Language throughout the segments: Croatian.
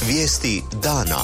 Vijesti dana.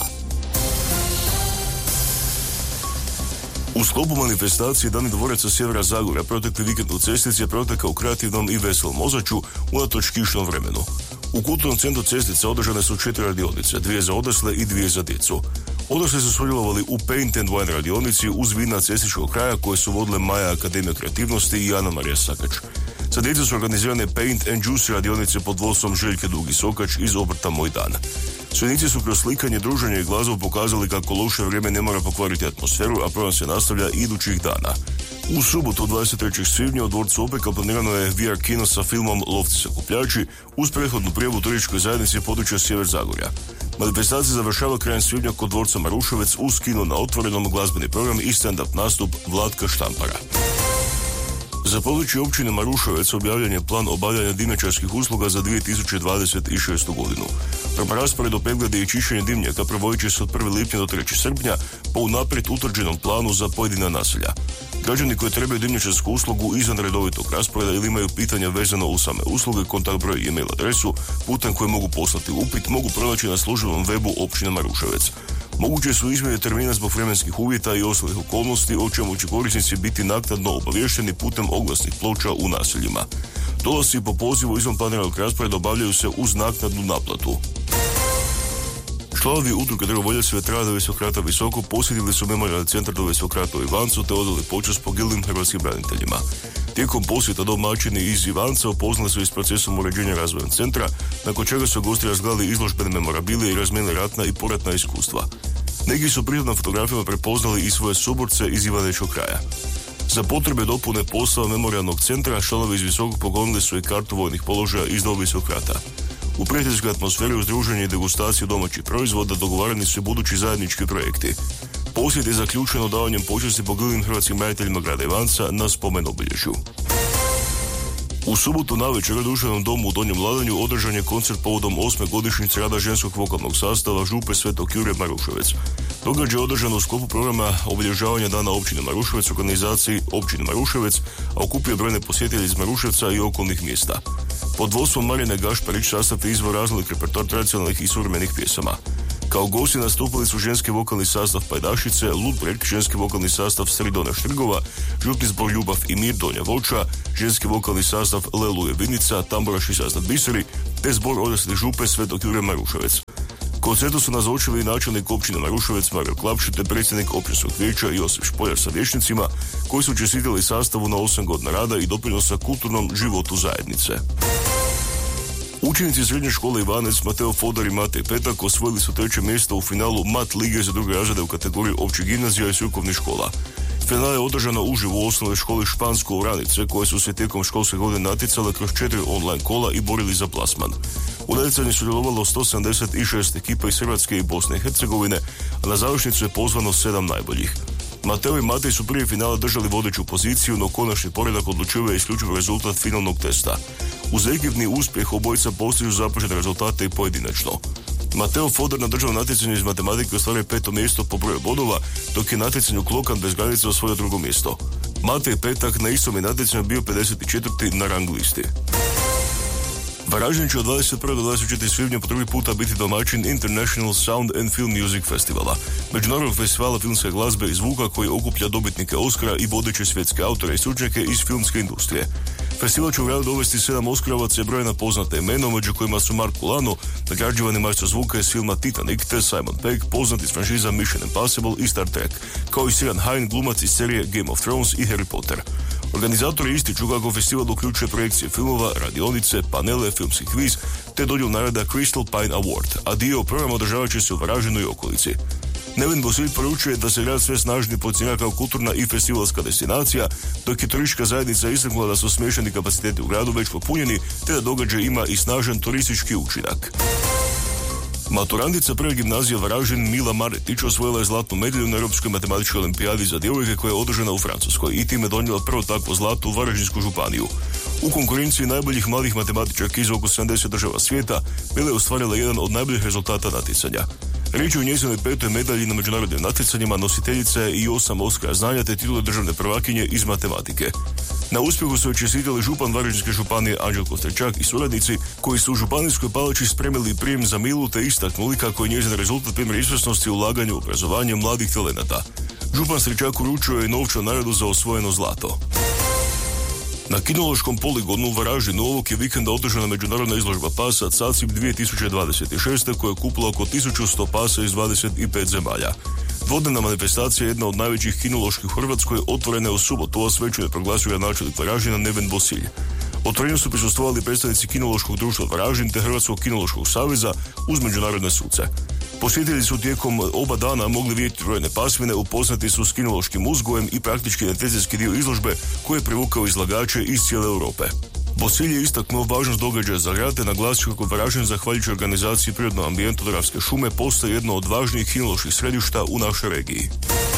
U sklopu manifestacije Dani dvoraca Sjevera Zagorja protekli vikend u Cestici je protekao u kreativnom i veselom ozračju unatoč kišnom vremenu. U kulturnom centru Cestica održane su 4 radionice, 2 za odrasle i 2 za djecu. Odrasli su sudjelovali u Paint and Wine radionici uz vina cestičkog kraja koje su vodile Maja Akademija kreativnosti i Ana Marija Sakač. Za djecu su organizirane Paint and Juice radionice pod vodstvom Željke Dugi Sokač iz obrta Moj dan. Sudionici su kroz slikanje, druženje i glazbu pokazali kako loše vrijeme ne mora pokvariti atmosferu, a program se nastavlja idućih dana. U subotu 23. svibnja u dvorcu Opeka planirano je VR kino sa filmom Lovci sakupljači uz prethodnu prijavu turističkoj zajednici područja Sjever Zagorja. Manifestacija završava krajem svibnja kod dvorca Maruševec uz kino na otvorenom, glazbeni program i stand-up nastup Vlatka Štampara. Za područje općine Maruševec objavljen je plan obavljanja dimnjačarskih usluga za 2026. godinu. Prema rasporedu preglede i čišćenje dimnjaka provodit će se od 1. lipnja do 3. srpnja po unaprijed utvrđenom planu za pojedina naselja. Građani koji trebaju dimnjačarsku uslugu izvan redovitog rasporeda ili imaju pitanja vezano uz same usluge, kontakt broj i e-mail adresu putem koje mogu poslati upit mogu pronaći na službenom webu općine Maruševec. Moguće su izmjene termina zbog vremenskih uvjeta i ostalih okolnosti, o čemu će korisnici biti naknadno obavješteni putem oglasnih ploča u naseljima. Dolasci po pozivu izvan planiranog rasporeda obavljaju se uz naknadnu naplatu. Članovi udruge Drvovoljac veterana Domovinskog rata Visoko posjetili su Memorijalni centar Domovinskog rata u Ivancu te odali počast poginulim hrvatskim braniteljima. Tijekom posjeta domaćini iz Ivanca upoznali su i s procesom uređenja razvoja centra, nakon čega su gosti razgledali izložbene memorabilije i razmijenili ratna i poratna iskustva. Neki su pritom na fotografijama prepoznali i svoje suborce iz Ivanečkog kraja. Za potrebe dopune postava Memorijalnog centra članovi iz Visokog poklonili su i kartu vojnih položaja iz Domovinskog rata. U prijateljskoj atmosferi uz druženje i degustaciju domaćih proizvoda dogovarani su i budući zajednički projekti. Posjet je zaključeno davanjem počasti poginulim hrvatskim braniteljima grada Ivanca na spomen obilježju. U subotu navečer u društvenom domu u Donjem Ladanju održan je koncert povodom 8. godišnjice rada ženskog vokalnog sastava Župe Svetog Jure Maruševec. Događaj je održan u sklopu programa obilježavanja Dana općine Maruševec u organizaciji općine Maruševec, a okupio brojne posjetitelje iz Maruševca i okolnih mjesta. Pod vodstvom Marine Gašparić sastav je izvor raznolik repertoar tradicionalnih i suvremenih pjesama. Kao gosti nastupili su ženski vokalni sastav Pajdašice, Ludbreg, ženski vokalni sastav Sridona Štrgova, župni zbor Ljubav i mir Donja Voća, ženski vokalni sastav Leluje Vinica, tamburaški sastav Biseri, te zbor odraslih Župe Svetog Jure Maruševec. Koncertu su nazočili i načelnik općine Maruševec Mario Klapši te predsjednik općinskog vijeća Josip Špoljar sa vijećnicima koji su čestitali sastavu na 8 godina rada i doprinosa kulturnom životu zajednice. Učenici srednje škole Ivanec, Mateo Fodor i Matej Petak osvojili su 3. mjesto u finalu MAT lige za druge razrede u kategoriji općih gimnazija i strukovnih škola. Finale je održano uživo u osnovnoj školi Špansko u Ranice, koje su se tijekom školske godine natjecale kroz 4 online kola i borili za plasman. U natjecanju sudjelovalo 176 ekipa iz Hrvatske i Bosne i Hercegovine, a na završnicu je pozvano 7 najboljih. Mateo i Matej su prije finala držali vodeću poziciju, no konačni poredak odlučuje isključivo rezultat finalnog testa. Uz ekipni uspjeh obojica postižu započete rezultate i pojedinačno. Mateo Fodor na državnom natjecanju iz matematike ostvaruje 5. mjesto po broju bodova, dok je natjecanju Klokan bez granica osvojio 2. mjesto. Matej Petak na istom je natjecanju bio 54. na rang listi. Varaždin će od 21. do 24. svibnja po drugi puta biti domaćin International Sound and Film Music Festivala, međunarodnog festivala filmske glazbe i zvuka koji okuplja dobitnike Oscara i vodeće svjetske autore i stručnjake iz filmske industrije. Festival će u gradu dovesti 7 Oscarovaca i brojna poznata imena, među kojima su Mark Culano, nagrađivani majstor zvuka iz filma Titanic, te Simon Pegg, poznat iz franšiza Mission Impossible i Star Trek, kao i Ciarán Hinds, glumac iz serije Game of Thrones i Harry Potter. Organizatori ističu kako festival uključuje projekcije filmova, radionice, panele, filmski kviz, te dodjelu nagrada Crystal Pine Award, a dio programa održavat će se u Varaždinu i okolici. Nevin Bosilj poručuje da se grad sve snažnije pozicionira kao kulturna i festivalska destinacija, dok je turistička zajednica istaknula da su smješteni kapaciteti u gradu već popunjeni, te da događaj ima i snažan turistički učinak. Maturantica prve gimnazije Varaždin Mila Maretić osvojila je zlatnu medalju na Europskoj matematičkoj olimpijadi za djevojke koja je održana u Francuskoj i time donijela prvo takvo zlato u Varaždinsku županiju. U konkurenciji najboljih mladih matematičara iz oko 70 država svijeta Mila je ostvarila jedan od najboljih rezultata natjecanja. Riječ je o njezinoj 5. medalji na međunarodnim natjecanjima, nositeljica je i 8 Oscara znanja te titule državne prvakinje iz matematike. Na uspjehu su čestitali župan Varaždinske županije Anđelko Stričak i suradnici koji su u županijskoj palači spremili prijem za Milu te istaknuli kako je njezin rezultat primjer izvrsnosti u ulaganju u obrazovanje mladih talenata. Župan Stričak uručio je novčanu nagradu za osvojeno zlato. Na kinološkom poligonu u Varaždinu ovog je vikenda održana međunarodna izložba pasa CACIP 2026. koja je okupila oko 1100 pasa iz 25 zemalja. Dvodnevna manifestacija, jedna od najvećih kinoloških u Hrvatskoj, otvorena je u subotu, a sveću je proglasio gradonačelnik Varaždina Neven Bosilj. Otvorenju su prisustvovali predstavnici Kinološkog društva Varaždin te Hrvatskog kinološkog saveza uz međunarodne suce. Posjetitelji su tijekom oba dana mogli vidjeti brojne pasmine, upoznati su s kinološkim uzgojem i praktički anestezijski dio izložbe koji je privukao izlagače iz cijele Europe. Bosilj je istaknuo važnost događaja za grad te naglasio kako Varaždin, zahvaljujući organizaciji prirodnog ambijenta Dravske šume, postaje jedno od važnijih kinoloških središta u našoj regiji.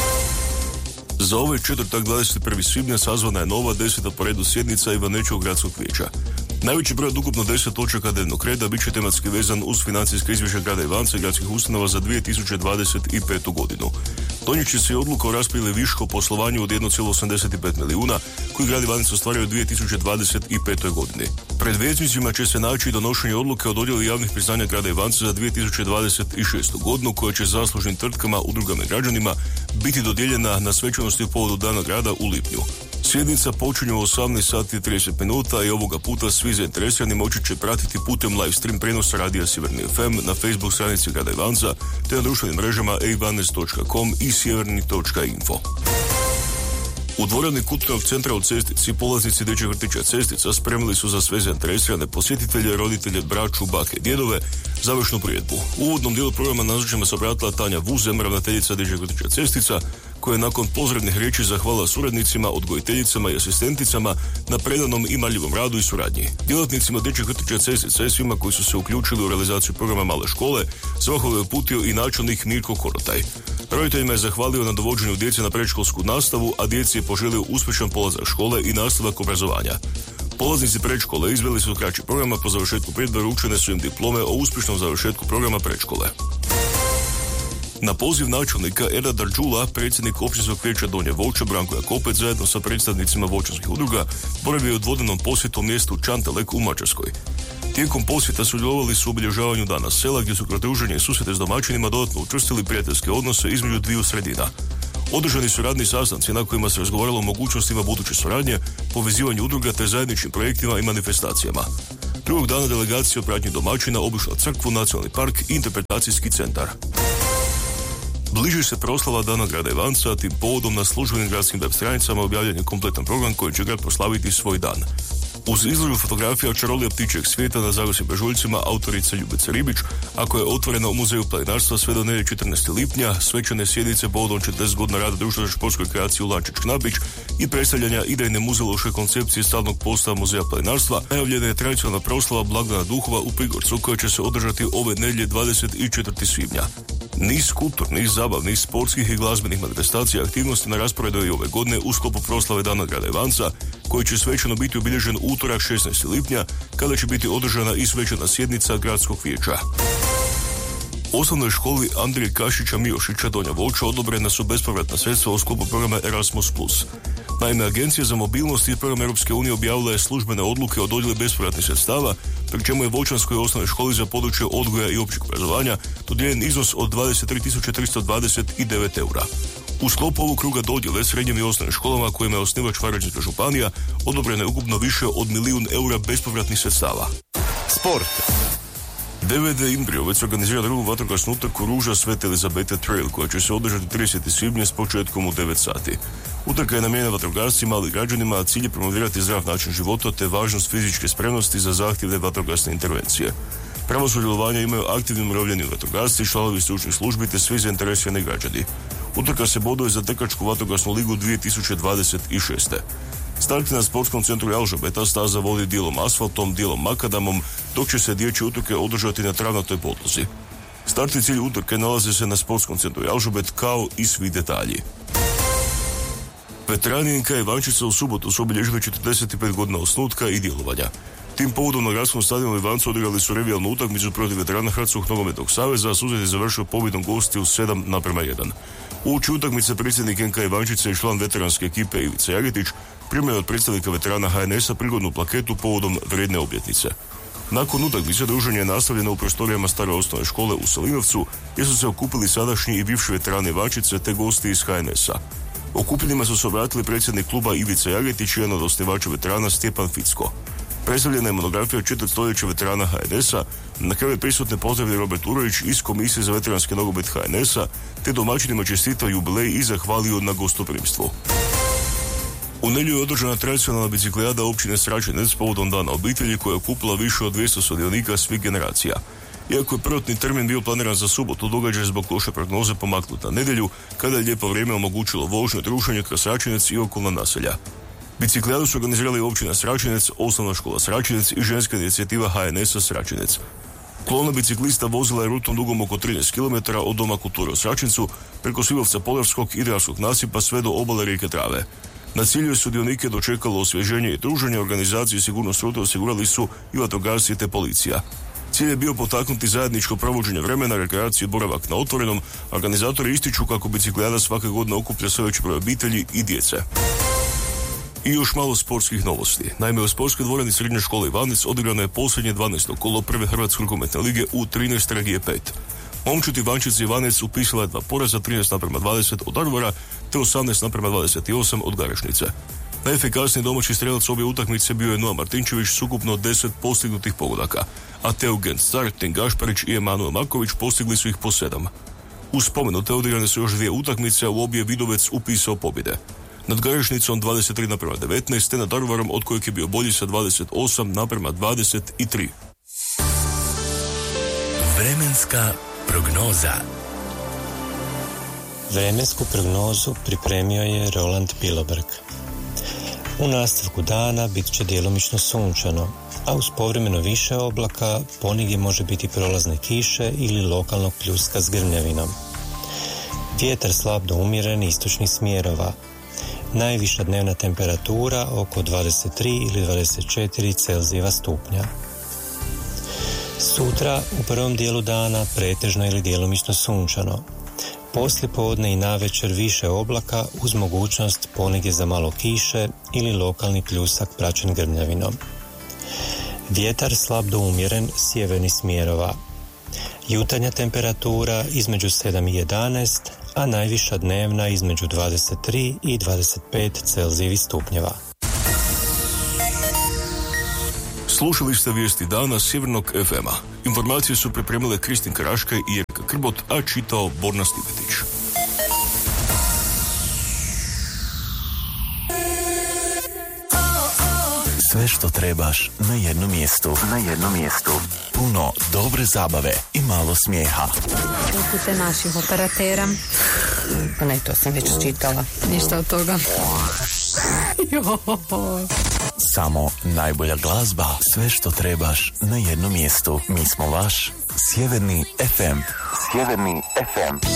Za ovaj četvrtak 21. svibnja sazvana je nova 10. po redu sjednica Ivanečkog gradskog vijeća. Najveći broj od ukupno 10 točaka dnevnog reda bit će tematski vezan uz financijske izvješće grada Ivanca i gradskih ustanova za 2025. godinu. Donijet će se i odluka o raspodjeli viška o poslovanju od 1,85 milijuna koji grad Ivanec ostvario u 2025. godini. Pred vijećnicima će se naći i donošenje odluke o dodjeli javnih priznanja grada Ivanca za 2026. godinu koja će zaslužnim tvrtkama, udrugama i građanima biti dodijeljena na svečanosti u povodu Dana grada u lipnju. Sjednica počinje u 18:30 i ovoga puta svi zainteresirani moći će pratiti putem live stream prenosa radija Sjeverni FM na Facebook stranici grada Ivanca te na društvenim mrežama eivanec.com i sjeverni.info. U dvorani kulturnog centra u Cestici polaznici dječjeg vrtića Cestica spremili su za sve zainteresirane posjetitelje, roditelje, braću, bake, djedove završnu priredbu. U uvodnom dijelu programa nazočima se obratila Tanja Vuzem, ravnateljica dječjeg vrtića Cestica, koja je nakon pozdravnih riječi zahvalila suradnicima, odgojiteljicama i asistenticama na predanom i marljivom radu i suradnji. Djelatnicima dječjeg vrtića Cestica i svima koji su se uključili u realizaciju programa Male škole zahvalu je uputio i načelnik Mirko Korotaj. Roditeljima je zahvalio na dovođenju djece na predškolsku nastavu, a djeci je poželio uspješan polazak škole i nastavak obrazovanja. Polaznici predškole izveli su kraći programa, po završetku priredbe uručene su im diplome o uspješnom završetku programa predškole. Na poziv načelnika Eda Darđula, predsjednik općinskog vijeća Donje Voće Branko Jakopec zajedno sa predstavnicima voćarskih udruga boravio je u dvodnevnom posjetu mjestu Čantelek u Mađarskoj. Tijekom posjeta sudjelovali su u obilježavanju Dana sela gdje su kroz druženje i susrete s domaćinima dodatno učvrstili prijateljske odnose između dviju sredina. Održani su radni sastanci na kojima se razgovaralo o mogućnostima buduće suradnje, povezivanju udruga te zajedničkim projektima i manifestacijama. Drugog dana delegacija u pratnji domaćina obišla crkvu, nacionalni park i interpretacijski centar. Bliži se proslava Dana grada Ivanca, tim povodom na službenim gradskim web stranicama objavljen je kompletan program koji će grad proslaviti svoj dan. Uz izložbu fotografija čarolija ptičjeg svijeta na zagorskih brežuljcima autorica Ljubica Ribić, a koja je otvorena u Muzeju planinarstva sve do nedjelje 14. lipnja, svečane sjednice povodom 40 godina rada društva za športskoj kreaciji Ulančić Knabić i predstavljanja idejne muzeološke koncepcije stalnog postava Muzeja planinarstva, najavljena je tradicionalna proslava blagdana duhova u Prigorcu koja će se održati ove nedjelje 24. svibnja. Niz kulturnih, zabavnih, sportskih i glazbenih manifestacija aktivnosti na rasporedu je i ove godine u sklopu proslave Dana grada Ivanca, koji će svečano biti obilježen utorak 16. lipnja, kada će biti održana i svečana sjednica gradskog vijeća. Osnovnoj školi Andrije Kašića Miošića Donja Voća odobrena su bespovratna sredstva u sklopu programa Erasmus+. Naime, Agencija za mobilnost i program Europske unije objavila je službene odluke o dodjeli bespovratnih sredstava, pri čemu je Voćanskoj osnovnoj školi za područje odgoja i općeg obrazovanja dodijeljen iznos od 23.329 eura. U sklopu ovog kruga dodjele srednjim i osnovnim školama kojima je osnivač Varaždinska županija odobreno je ukupno više od 1 milijun eura bespovratnih sredstava. Sport. DVD Imbriovec organizira drugu vatrogasnu utrku Ruža Svete Elizabete Trail koja će se održati 30. svibnja s početkom u 9 sati. Utrka je namijenjena vatrogascima, ali i građanima, a cilj je promovirati zdrav način života te važnost fizičke spremnosti za zahtjevne vatrogasne intervencije. Pravo sudjelovanja imaju aktivni umirovljeni vatrogasci, članovi stručnih službi te svi zainteresirani građani. Utrka se boduje za Trkačku vatrogasnu ligu 2026. Start na sportskom centru Jalžabeta, staza vodi dijelom asfaltom, dijelom makadamom, dok će se dječje utrke održati na travnatoj podlozi. Start i cilj utrke nalaze se na sportskom centru Jalžabet kao i svi detalji. Veterani NK Ivančica u subotu su obilježili 45 godina osnutka i djelovanja. Tim povodom na gradskom stadionu Ivancu odigrali su revijalnu utakmicu protiv veterana Hrvatskog nogometnog saveza, a susret je završio pobjedom gostiju 7:1. Uoči utakmice predsjednik NK Ivančice i član veteranske ekipe Ivica Jagetić primio je od predstavnika veterana HNS-a prigodnu plaketu povodom vrijedne obljetnice. Nakon utakmice druženje je nastavljeno u prostorijama stare osnovne škole u Salinovcu, gdje su se okupili sadašnji i bivši veterani Ivančice te gosti iz HNS-a. Okupljenima su se obratili predsjednik kluba Ivica Jagetić i jedan od osnivača veterana Stjepan Ficko. Predstavljena je monografija 4 stoljeća veterana HNS-a, na kraju je prisutne pozdravlja Robert Urović iz Komisije za veteranski nogomet HNS-a, te domaćinima čestitao jubilej i zahvalio na gostoprimstvu. U nedjelju je održana tradicionalna biciklijada općine Sračinec povodom Dana obitelji koja je okupila više od 200 sudionika svih generacija. Iako je prvotni termin bio planiran za subotu, događaj zbog loše prognoze pomaknut na nedjelju, kada je lijepo vrijeme omogućilo vožnju i druženje kroz Sračinec i okolna naselja. Biciklijadu su organizirali općina Sračinec, osnovna škola Sračinec i ženska inicijativa HNS-a Sračinec. Kolona biciklista vozila je rutom dugom oko 13 km od Doma kulture u Sračincu, preko Sivovca Podravskog i Dravskog nasipa sve do obale rijeke Drave. Na cilju je sudionike dočekalo osvježenje i druženje, organizaciju i sigurnost rute osigurali su i vatrogasci te policija. Cilj je bio potaknuti zajedničko provođenje vremena, rekreaciju i boravak na otvorenom. Organizatori ističu kako biciklijada svake godine okuplja sve veći broj obitelji i djece. I još malo sportskih novosti. Naime, u sportskoj dvorani srednje škole Ivanec odigrano je posljednje 12. kolo prve Hrvatske rukometne lige u 13 regije 5. Momčad Ivančica Ivanec upisala je 2 poraza, 13:20 od Daruvara te 18:28 od Garešnice. Najefikasniji domaći strelac obje utakmice bio je Noa Martinčević s ukupno 10 postignutih pogodaka, a Teo Genstar, Tin Gašparić i Emanuel Marković postigli su ih po 7. Uz spomenute odigrane su još 2 utakmice, a u obje Vidovec upisao pobjede. Nad Garešnicom 23:19 te nad Daruvarom od kojeg je bio bolji sa 28:23. Vremenska prognoza. Vremensku prognozu pripremio je Roland Piloberg. U nastavku dana bit će djelomično sunčano, a uz povremeno više oblaka ponegdje može biti prolazne kiše ili lokalnog pljuska s grmljavinom. Vjetar slab do umjeren istočnih smjerova. Najviša dnevna temperatura oko 23 ili 24 Celzijeva stupnja. Sutra u prvom dijelu dana pretežno ili djelomično sunčano. Poslijepodne i navečer više oblaka uz mogućnost ponegdje za malo kiše ili lokalni pljusak praćen grmljavinom. Vjetar slab do umjeren sjevernih smjerova. Jutarnja temperatura između 7 i 11, a najviša dnevna između 23 i 25 Celzijevih stupnjeva. Slušali ste vijesti dana Sjevernog FM-a. Informacije su pripremile Kristin Karaška i Jerka Krbot, a čitao Borna Stipetić. Sve što trebaš na jednom mjestu. Puno dobre zabave i malo smijeha. Upute naših operatera. Pa ne, to sam već čitala. Ništa od toga. Samo najbolja glazba. Sve što trebaš na jednom mjestu. Mi smo vaš Sjeverni FM.